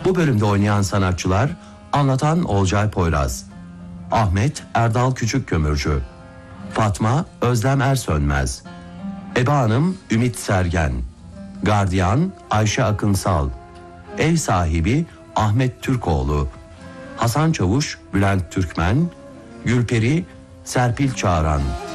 Bu bölümde oynayan sanatçılar: anlatan Olcay Poyraz, Ahmet Erdal Küçükkömürcü, Fatma Özlem Ersönmez, Ebe Hanım Ümit Sergen, Gardiyan Ayşe Akınsal, Ev sahibi Ahmet Türkoğlu, Hasan Çavuş Bülent Türkmen, Gülperi Serpil Çağran.